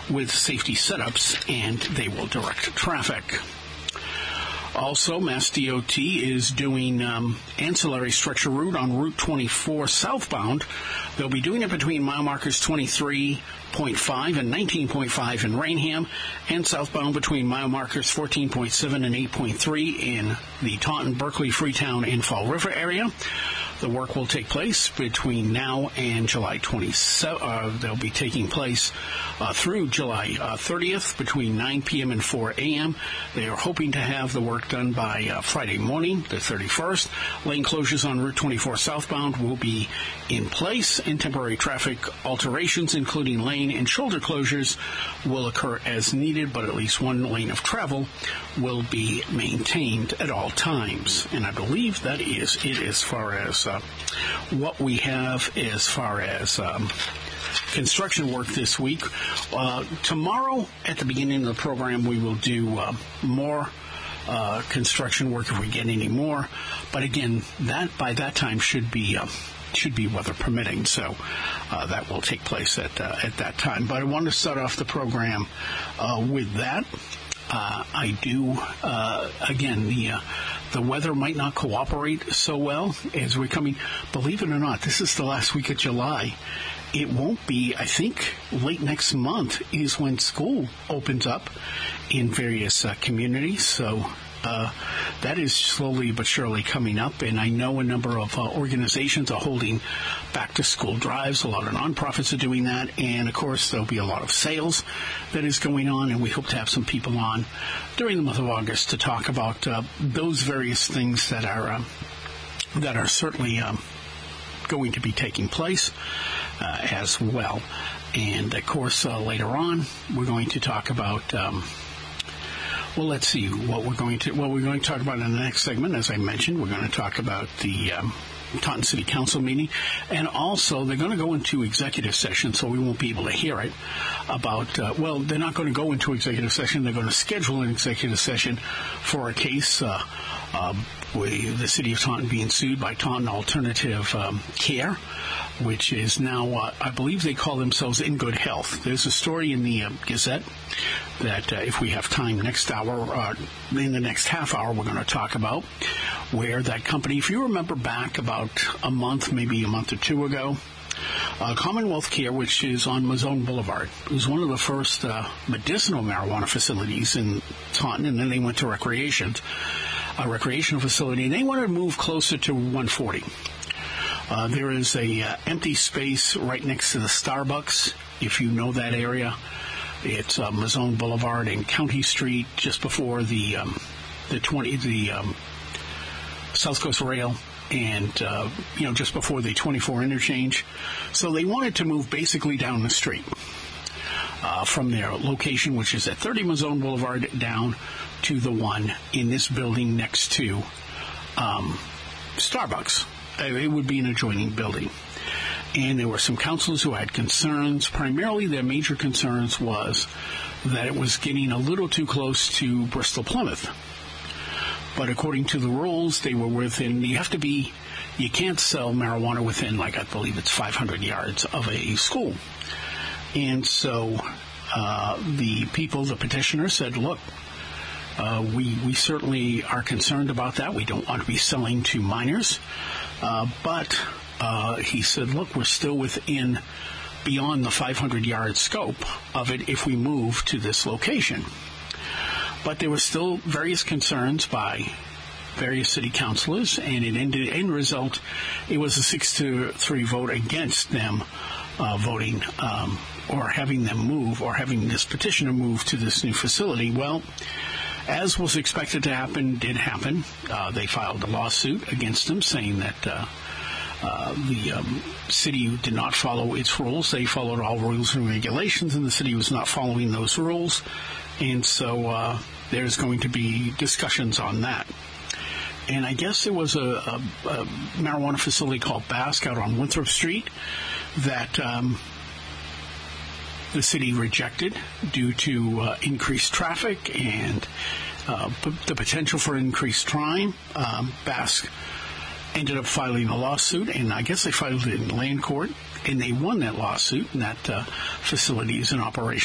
with safety setups, and they will direct traffic. Also, Mass DOT is doing ancillary structure route on Route 24 southbound. They'll be doing it between mile markers 23.5 and 19.5 in Rainham, and southbound between mile markers 14.7 and 8.3 in the Taunton, Berkeley, Freetown, and Fall River area. The work will take place between now and July 27th. They'll be taking place through July 30th between 9 p.m. and 4 a.m. They are hoping to have the work done by Friday morning, the 31st. Lane closures on Route 24 southbound will be in place, and temporary traffic alterations, including lane and shoulder closures, will occur as needed, but at least one lane of travel will be maintained at all times. And I believe that is it as far as what we have as far as construction work this week. Tomorrow, at the beginning of the program, we will do more construction work if we get any more. But again, that by that time should be weather permitting, so that will take place at that time. But I want to start off the program with that. I do, again, the weather might not cooperate so well as we're coming. Believe it or not, this is the last week of July. It won't be, I think, late next month is when school opens up in various communities. So that is slowly but surely coming up, and I know a number of organizations are holding back-to-school drives. A lot of nonprofits are doing that, and, of course, there'll be a lot of sales that is going on, and we hope to have some people on during the month of August to talk about those various things that are certainly going to be taking place as well. And, of course, later on, we're going to talk about well, let's see what we're going to talk about in the next segment. As I mentioned, we're going to talk about the Taunton City Council meeting, and also they're going to go into executive session, so we won't be able to hear it. They're not going to go into executive session. They're going to schedule an executive session for a case with the city of Taunton being sued by Taunton Alternative Care, which is now, I believe they call themselves In Good Health. There's a story in the Gazette that if we have time next hour, in the next half hour, we're going to talk about where that company, if you remember back about maybe a month or two ago, Commonwealth Care, which is on Mazone Boulevard, was one of the first medicinal marijuana facilities in Taunton, and then they went to a recreational facility, and they wanted to move closer to 140. There is a empty space right next to the Starbucks, if you know that area. It's Mazone Boulevard and County Street, just before the South Coast Rail, and just before the 24 interchange. So they wanted to move basically down the street from their location, which is at 30 Mazone Boulevard, down to the one in this building next to Starbucks. It would be an adjoining building. And there were some councilors who had concerns. Primarily, their major concerns was that it was getting a little too close to Bristol Plymouth. But according to the rules, they were within, you can't sell marijuana within, I believe it's 500 yards of a school. And so the petitioner said, look, we certainly are concerned about that. We don't want to be selling to minors. But he said, look, we're still beyond the 500-yard scope of it if we move to this location. But there were still various concerns by various city councilors, and in result, it was a 6-3 vote against them voting or having them move, or having this petitioner move to this new facility. Well, as was expected to happen, did happen. They filed a lawsuit against them, saying that the city did not follow its rules. They followed all rules and regulations, and the city was not following those rules. And so there's going to be discussions on that. And I guess there was a marijuana facility called Basque out on Winthrop Street that the city rejected due to increased traffic and the potential for increased crime. Basque ended up filing a lawsuit, and I guess they filed it in land court, and they won that lawsuit, and that facility is in operation.